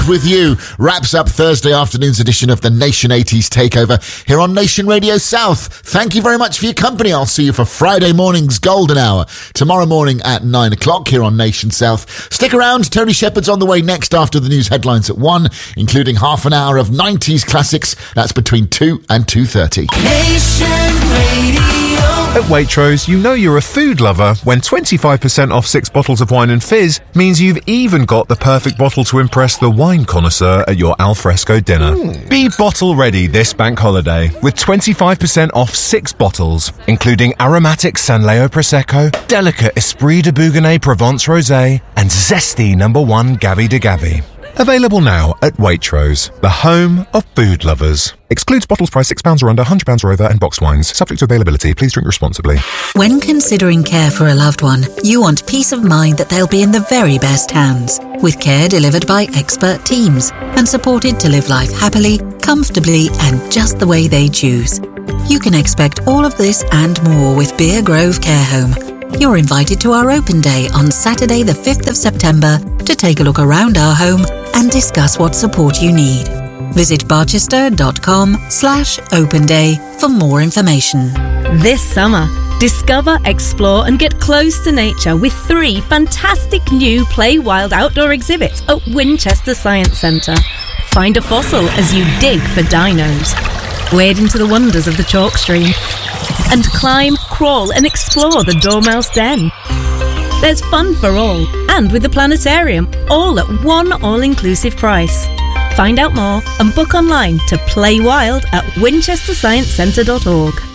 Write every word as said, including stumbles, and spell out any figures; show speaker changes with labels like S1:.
S1: with You wraps up Thursday afternoon's edition of the Nation eighties Takeover here on Nation Radio South. Thank you very much for your company. I'll see you for Friday morning's Golden Hour tomorrow morning at nine o'clock here on Nation South. Stick around. Tony Shepherd's on the way next after the news headlines at one, including half an hour of nineties classics. That's between two and two thirty.
S2: Nation Radio.
S3: At Waitrose, you know you're a food lover when twenty-five percent off six bottles of wine and fizz means you've even got the perfect bottle to impress the wine connoisseur at your alfresco dinner. Mm. Be bottle ready this bank holiday with twenty-five percent off six bottles, including aromatic Sanleo Prosecco, delicate Esprit de Bougonnet Provence Rosé, and zesty number one Gavi de Gavi. Available now at Waitrose, the home of food lovers. Excludes bottles priced six pounds or under, one hundred pounds or over, and boxed wines. Subject to availability. Please drink responsibly.
S4: When considering care for a loved one, you want peace of mind that they'll be in the very best hands. With care delivered by expert teams and supported to live life happily, comfortably, and just the way they choose. You can expect all of this and more with Beer Grove Care Home. You're invited to our open day on Saturday the fifth of September to take a look around our home and discuss what support you need. Visit barchester.com slash open day for more information.
S5: This summer, discover, explore and get close to nature with three fantastic new Play Wild outdoor exhibits at Winchester Science Centre. Find a fossil as you dig for dinos. Wade into the wonders of the chalk stream. And climb, crawl and explore the Dormouse Den. There's fun for all, and with the planetarium, all at one all-inclusive price. Find out more and book online to Play Wild at winchester science centre dot org.